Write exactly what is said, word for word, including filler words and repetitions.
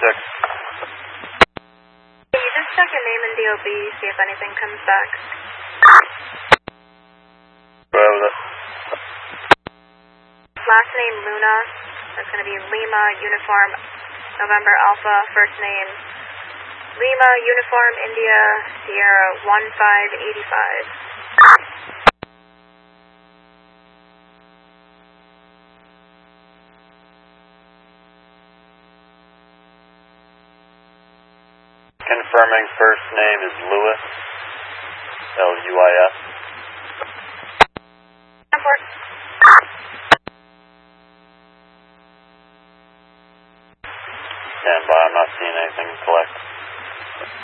six. Can you just check your name and D O B, see if anything comes back? Go ahead with it. Last name Luna. That's going to be Lima Uniform November Alpha. First name Lima Uniform India Sierra one five eight five. Confirming first name is Lewis, L U I S.